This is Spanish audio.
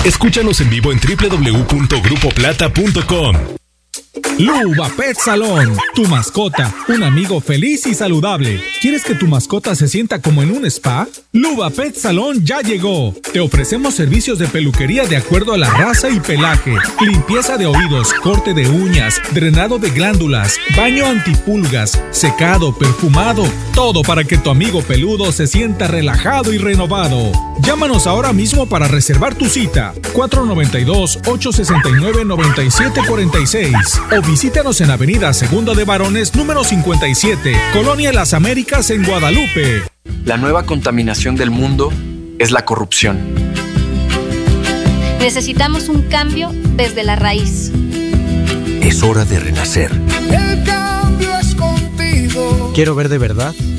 Escúchanos en vivo en www.grupoplata.com. Luba Pet Salón, tu mascota, un amigo feliz y saludable. ¿Quieres que tu mascota se sienta como en un spa? Luba Pet Salón ya llegó. Te ofrecemos servicios de peluquería de acuerdo a la raza y pelaje, limpieza de oídos, corte de uñas, drenado de glándulas, baño antipulgas, secado, perfumado, todo para que tu amigo peludo se sienta relajado y renovado. Llámanos ahora mismo para reservar tu cita. 492-869-9746 o visítanos en Avenida Segunda de Varones número 57, Colonia Las Américas en Guadalupe. La nueva contaminación del mundo es la corrupción. Necesitamos un cambio desde la raíz. Es hora de renacer. El cambio es contigo. Quiero ver de verdad